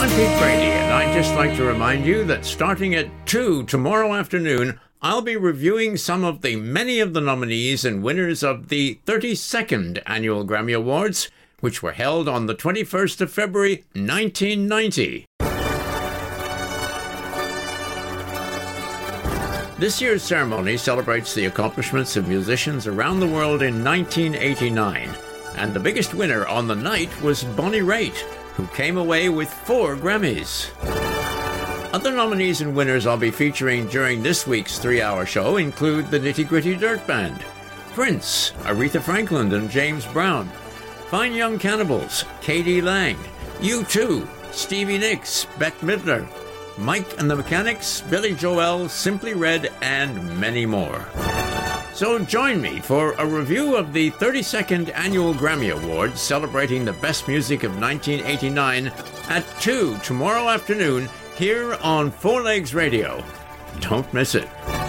I'm Pete Brady, and I'd just like to remind you that starting at 2 tomorrow afternoon, I'll be reviewing many of the nominees and winners of the 32nd Annual Grammy Awards, which were held on the 21st of February, 1990. This year's ceremony celebrates the accomplishments of musicians around the world in 1989, and the biggest winner on the night was Bonnie Raitt, who came away with 4 Grammys. Other nominees and winners I'll be featuring during this week's 3-hour show include the Nitty Gritty Dirt Band, Prince, Aretha Franklin and James Brown, Fine Young Cannibals, K.D. Lang, U2, Stevie Nicks, Bette Midler, Mike and the Mechanics, Billy Joel, Simply Red, and many more. So join me for a review of the 32nd Annual Grammy Awards celebrating the best music of 1989 at 2 tomorrow afternoon here on Four Legs Radio. Don't miss it.